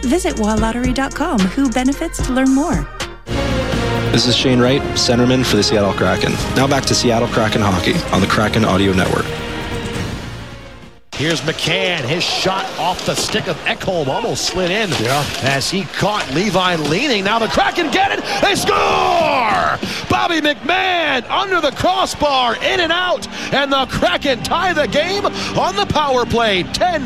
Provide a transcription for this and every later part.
Visit WildLottery.com. Who benefits to learn more. This is Shane Wright, centerman for the Seattle Kraken. Now back to Seattle Kraken hockey on the Kraken Audio Network. Here's McCann. His shot off the stick of Ekholm almost slid in as he caught Levi leaning. Now the Kraken get it. They score! Bobby McMahon under the crossbar, in and out. And the Kraken tie the game on the power play.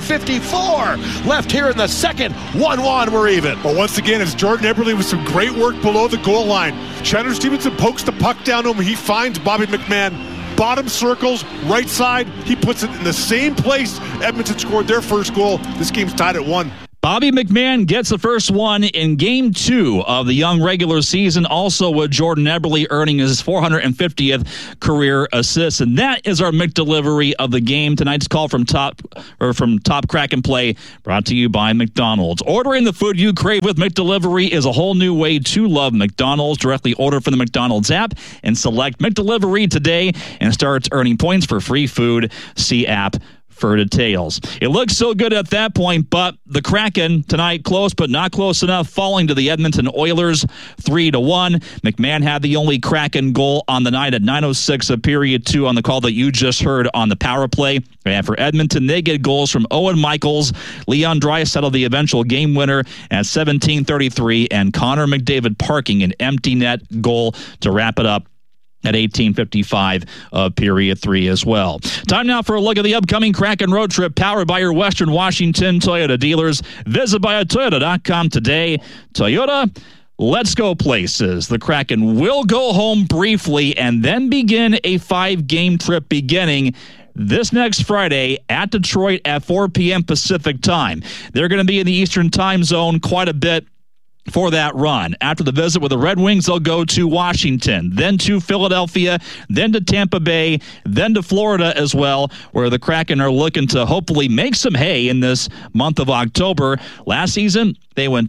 10:54 left here in the second. 1-1, we're even. Well, once again, it's Jordan Eberle with some great work below the goal line. Chandler Stevenson pokes the puck down to him. He finds Bobby McMahon. Bottom circles, right side. He puts it in the same place Edmonton scored their first goal. This game's tied at 1. Bobby McMahon gets the first one in Game 2 of the young regular season, also with Jordan Eberle earning his 450th career assist. And that is our McDelivery of the game. Tonight's call from Top Kraken Play, brought to you by McDonald's. Ordering the food you crave with McDelivery is a whole new way to love McDonald's. Directly order from the McDonald's app and select McDelivery today and start earning points for free food. See app for details. It looks so good at that point, but the Kraken tonight close, but not close enough, falling to the Edmonton Oilers 3-1. McMahon had the only Kraken goal on the night at 9:06 of period 2 on the call that you just heard on the power play. And for Edmonton, they get goals from Owen Michaels, Leon Draisaitl, the eventual game winner at 17:33, and Connor McDavid parking an empty net goal to wrap it up at 18:55 of period 3 as well. Time now for a look at the upcoming Kraken road trip, powered by your Western Washington Toyota dealers. Visit buyatoyota.com today. Toyota, let's go places. The Kraken will go home briefly and then begin a 5-game trip beginning this next Friday at Detroit at 4 p.m. Pacific time. They're going to be in the Eastern time zone quite a bit for that run. After the visit with the Red Wings, they'll go to Washington, then to Philadelphia, then to Tampa Bay, then to Florida as well, where the Kraken are looking to hopefully make some hay in this month of October. Last season, they went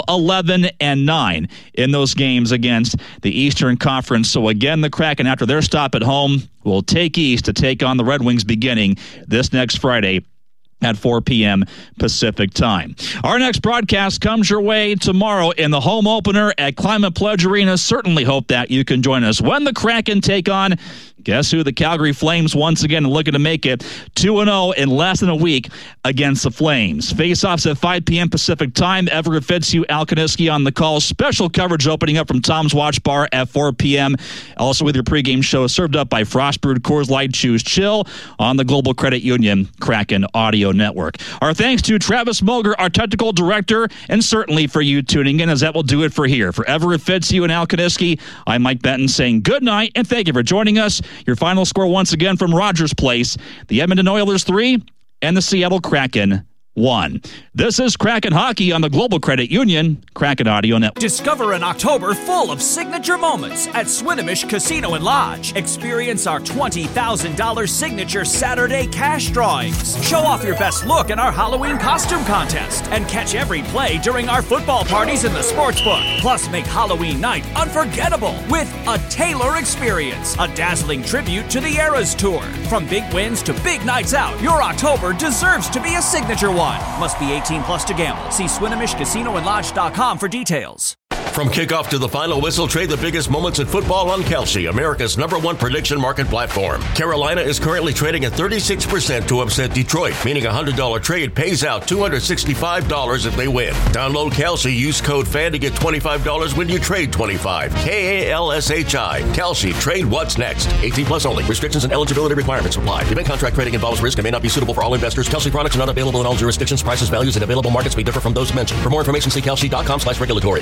12-11-9 in those games against the Eastern Conference. So again, the Kraken, after their stop at home, will take east to take on the Red Wings beginning this next Friday at 4 p.m. Pacific time. Our next broadcast comes your way tomorrow in the home opener at Climate Pledge Arena. Certainly hope that you can join us when the Kraken take on, guess who, the Calgary Flames, once again looking to make it 2-0 in less than a week against the Flames. Face-offs at 5 p.m. Pacific time. Everett Fitzhugh, Al Kaniski on the call. Special coverage opening up from Tom's Watch Bar at 4 p.m. Also with your pregame show served up by Frost Brewed Coors Light. Choose chill on the Global Credit Union Kraken Audio Network. Our thanks to Travis Moger, our technical director, and certainly for you tuning in, as that will do it for here. For Everett Fitzhugh and Al Kaniski, I'm Mike Benton saying good night and thank you for joining us. Your final score once again from Rogers Place, the Edmonton Oilers 3 and the Seattle Kraken 1. This is Kraken Hockey on the Global Credit Union Kraken Audio Network. Discover an October full of signature moments at Swinomish Casino and Lodge. Experience our $20,000 signature Saturday cash drawings. Show off your best look in our Halloween costume contest and catch every play during our football parties in the sportsbook. Plus, make Halloween night unforgettable with a Taylor experience, a dazzling tribute to the Eras Tour. From big wins to big nights out, your October deserves to be a signature one. Must be 18 plus to gamble. See SwinomishCasinoandLodge.com for details. From kickoff to the final whistle, trade the biggest moments in football on Kalshi, America's #1 prediction market platform. Carolina is currently trading at 36% to upset Detroit, meaning a $100 trade pays out $265 if they win. Download Kalshi, use code FAN to get $25 when you trade $25. KALSHI. Kalshi, trade what's next. 18 plus only. Restrictions and eligibility requirements apply. Event contract trading involves risk and may not be suitable for all investors. Kalshi products are not available in all jurisdictions. Prices, values, and available markets may differ from those mentioned. For more information, see kalshi.com/regulatory.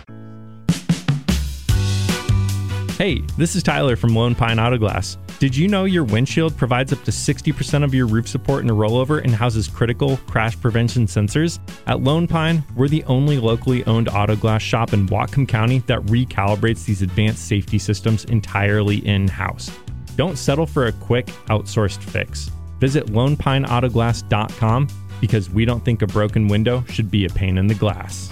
Hey, this is Tyler from Lone Pine Auto Glass. Did you know your windshield provides up to 60% of your roof support in a rollover and houses critical crash prevention sensors? At Lone Pine, we're the only locally owned auto glass shop in Whatcom County that recalibrates these advanced safety systems entirely in-house. Don't settle for a quick, outsourced fix. Visit lonepineautoglass.com because we don't think a broken window should be a pain in the glass.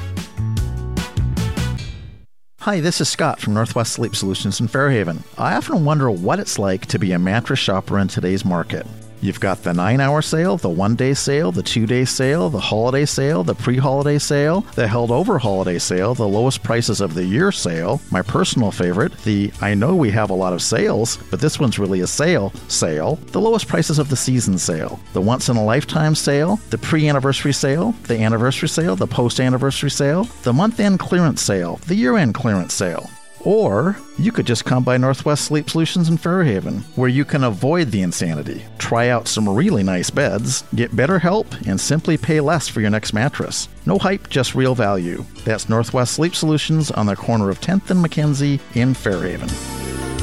Hi, this is Scott from Northwest Sleep Solutions in Fairhaven. I often wonder what it's like to be a mattress shopper in today's market. You've got the 9-hour sale, the 1-day sale, the 2-day sale, the holiday sale, the pre-holiday sale, the held over holiday sale, the lowest prices of the year sale, my personal favorite, the I know we have a lot of sales, but this one's really a sale, the lowest prices of the season sale, the once-in-a-lifetime sale, the pre-anniversary sale, the anniversary sale, the post-anniversary sale, the month-end clearance sale, the year-end clearance sale. Or you could just come by Northwest Sleep Solutions in Fairhaven, where you can avoid the insanity, try out some really nice beds, get better help, and simply pay less for your next mattress. No hype, just real value. That's Northwest Sleep Solutions on the corner of 10th and Mackenzie in Fairhaven.